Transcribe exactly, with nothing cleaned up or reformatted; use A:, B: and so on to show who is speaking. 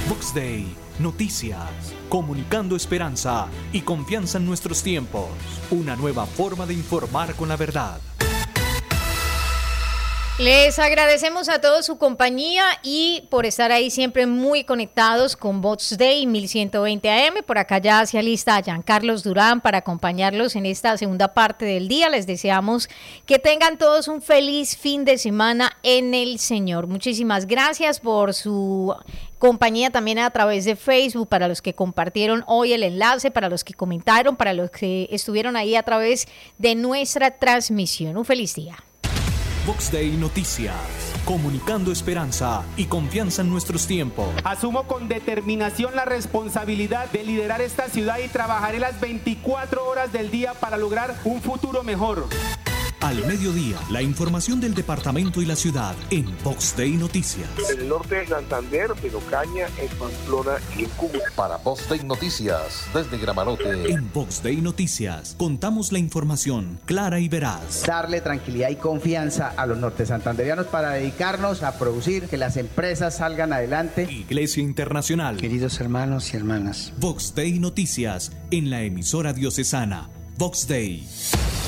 A: Vox Day, noticias, comunicando esperanza y confianza en nuestros tiempos. Una nueva forma de informar con la verdad.
B: Les agradecemos a todos su compañía y por estar ahí siempre muy conectados con Vox Day mil ciento veinte A M. Por acá ya se alista a Giancarlos Durán para acompañarlos en esta segunda parte del día. Les deseamos que tengan todos un feliz fin de semana en el Señor. Muchísimas gracias por su compañía también a través de Facebook, para los que compartieron hoy el enlace, para los que comentaron, para los que estuvieron ahí a través de nuestra transmisión. Un feliz día.
A: Vox Day Noticias, comunicando esperanza y confianza en nuestros tiempos.
C: Asumo con determinación la responsabilidad de liderar esta ciudad y trabajaré las veinticuatro horas del día para lograr un futuro mejor.
A: Al mediodía, la información del departamento y la ciudad en Vox Day Noticias.
D: En el norte de Santander, en Ocaña, en Pamplona y en Cúcuta.
E: Para Vox Day Noticias, desde Gramarote.
A: En Vox Day Noticias, contamos la información clara y veraz.
F: Darle tranquilidad y confianza a los norte santanderianos para dedicarnos a producir, que las empresas salgan adelante.
A: Iglesia Internacional.
G: Queridos hermanos y hermanas.
A: Vox Day Noticias, en la emisora diocesana. Vox Day.